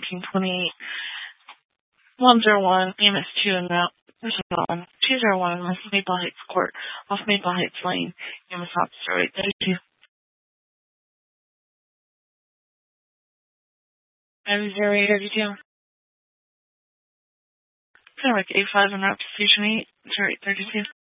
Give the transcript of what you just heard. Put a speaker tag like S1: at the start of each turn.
S1: 1928. 101, EMS 2 and route. 201, West Maple Heights Court, off Maple Heights Lane, EMS officer, right 32. 50832. Kennewick A5 and route to Station 8, 832.